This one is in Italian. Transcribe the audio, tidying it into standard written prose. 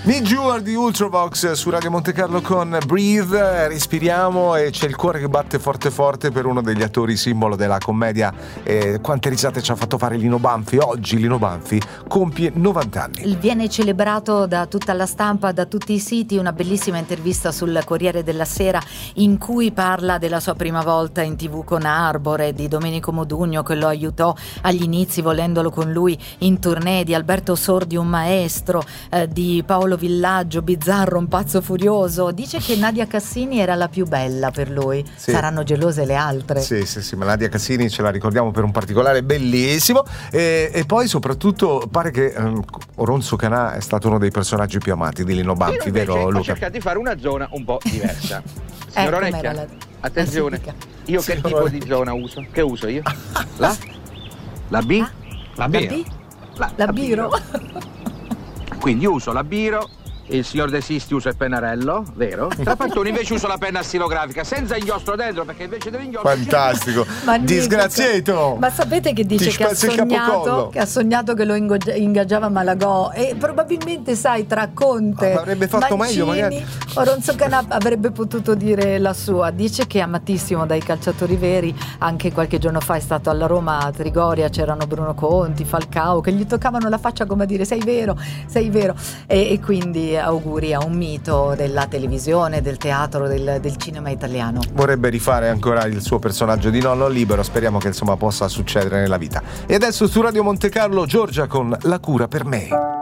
Nick Jewel di Ultravox su Radio Monte Carlo con Breathe. Respiriamo e c'è il cuore che batte forte forte per uno degli attori simbolo della commedia. Quante risate ci ha fatto fare Lino Banfi. Oggi Lino Banfi compie 90 anni. Viene celebrato da tutta la stampa, da tutti i siti. Una bellissima intervista sul Corriere della Sera in cui parla della sua prima volta in TV con Arbore, di Domenico Modugno che lo aiutò agli inizi volendolo con lui in tournée, di Alberto Sordi un maestro, di Paolo Villaggio, bizzarro, un pazzo furioso. Dice che Nadia Cassini era la più bella per lui. Sì. Saranno gelose le altre. Sì, ma Nadia Cassini ce la ricordiamo per un particolare bellissimo e poi soprattutto pare che Oronzo Canà è stato uno dei personaggi più amati di Lino Banfi, vero Luca? Ho cercato di fare una zona un po' diversa. Signor Orecchia, attenzione, io che tipo di zona uso? Che uso io? La B? La B? La biro. Quindi uso la biro, il signor De Sisti usa il pennarello, vero? Trapattoni invece uso la penna stilografica, senza inchiostro dentro, perché invece dell'inchiostro... Fantastico! Disgraziato! Ma sapete che dice che ha sognato che lo ingaggiava Malagò, e probabilmente, sai, tra Conte, avrebbe fatto Mancini, meglio magari. Oronzo Canà avrebbe potuto dire la sua. Dice che è amatissimo dai calciatori veri. Anche qualche giorno fa è stato alla Roma, a Trigoria, c'erano Bruno Conti, Falcao, che gli toccavano la faccia come a dire sei vero, e quindi auguri a un mito della televisione, del teatro, del cinema italiano. Vorrebbe rifare ancora il suo personaggio di nonno libero, speriamo che insomma possa succedere nella vita. E adesso su Radio Monte Carlo Giorgia con La cura per me.